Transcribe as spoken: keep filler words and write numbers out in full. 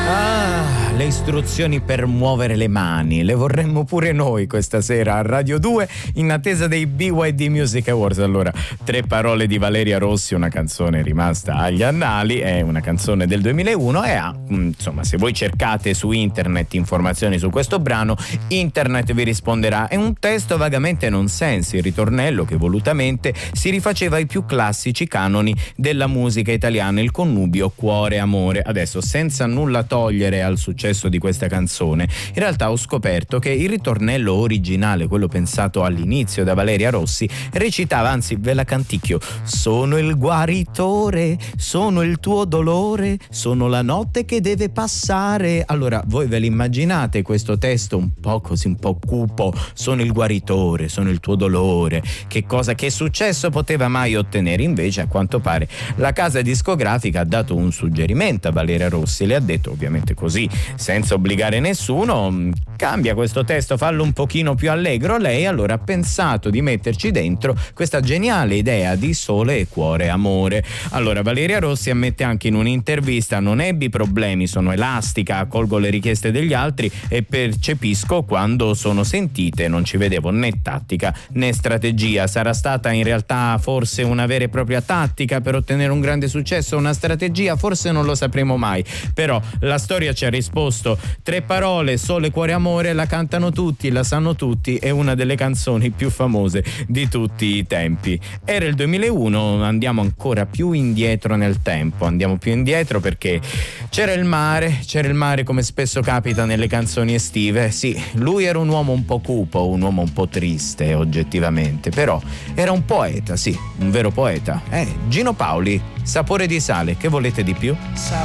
Ah, le istruzioni per muovere le mani, le vorremmo pure noi questa sera a Radio due in attesa dei B Y D Music Awards. Allora, Tre parole di Valeria Rossi, una canzone rimasta agli annali, è una canzone del duemilauno e ha, insomma, se voi cercate su internet informazioni su questo brano, internet vi risponderà. È un testo vagamente nonsense, il ritornello che volutamente si rifaceva ai più classici canoni della musica italiana, il connubio cuore amore. Adesso, senza nulla togliere al successo di questa canzone, in realtà ho scoperto che il ritornello originale, quello pensato all'inizio da Valeria Rossi, recitava, anzi ve la canticchio: sono il guaritore, sono il tuo dolore, sono la notte che deve passare. Allora voi ve l'immaginate questo testo un po' così, un po' cupo: sono il guaritore, sono il tuo dolore, che cosa, che successo poteva mai ottenere? Invece, a quanto pare, la casa discografica ha dato un suggerimento a Valeria Rossi, le ha detto, ovviamente così, senza obbligare nessuno: cambia questo testo, fallo un pochino più allegro. Lei allora ha pensato di metterci dentro questa geniale idea di sole e cuore amore. Allora Valeria Rossi ammette anche in un'intervista: non ebbi problemi, sono elastica, accolgo le richieste degli altri e percepisco quando sono sentite, non ci vedevo né tattica né strategia. Sarà stata in realtà forse una vera e propria tattica per ottenere un grande successo, una strategia? Forse non lo sapremo mai, però la storia ci ha risposto. Tre parole, sole, cuore, amore, la cantano tutti, la sanno tutti, è una delle canzoni più famose di tutti i tempi. Era il duemilauno, andiamo ancora più indietro nel tempo, andiamo più indietro perché c'era il mare, c'era il mare come spesso capita nelle canzoni estive. Sì, lui era un uomo un po' cupo, un uomo un po' triste oggettivamente, però era un poeta, sì, un vero poeta. Eh, Gino Paoli, Sapore di sale, che volete di più?